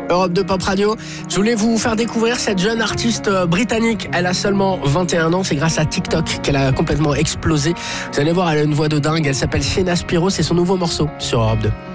Europe 2 Pop Radio. Je voulais vous faire découvrir cette jeune artiste britannique. Elle a seulement 21 ans. C'est grâce à TikTok qu'elle a complètement explosé. Vous allez voir, elle a une voix de dingue. Elle s'appelle Sienna Spiro. C'est son nouveau morceau sur Europe 2.